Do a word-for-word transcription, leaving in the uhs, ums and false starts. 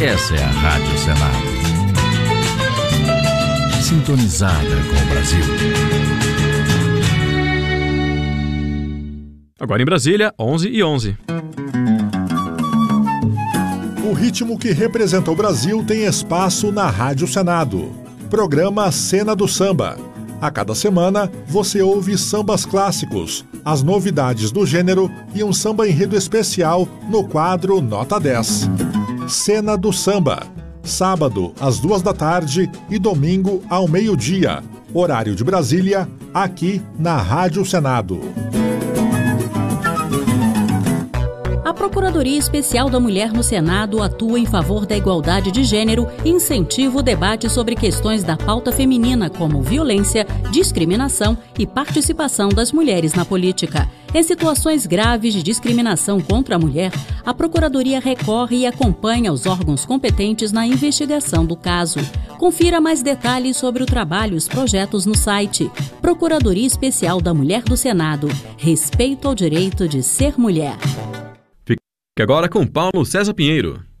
Essa é a Rádio Senado. Sintonizada com o Brasil. Agora em Brasília, onze e onze. O ritmo que representa o Brasil tem espaço na Rádio Senado. Programa Cena do Samba. A cada semana, você ouve sambas clássicos, as novidades do gênero e um samba enredo especial no quadro Nota dez. Cena do Samba. Sábado, às duas da tarde e domingo, ao meio-dia. Horário de Brasília, aqui na Rádio Senado. A Procuradoria Especial da Mulher no Senado atua em favor da igualdade de gênero e incentiva o debate sobre questões da pauta feminina, como violência, discriminação e participação das mulheres na política. Em situações graves de discriminação contra a mulher, a Procuradoria recorre e acompanha os órgãos competentes na investigação do caso. Confira mais detalhes sobre o trabalho e os projetos no site Procuradoria Especial da Mulher do Senado. Respeito ao direito de ser mulher. Fique agora com Paulo César Pinheiro.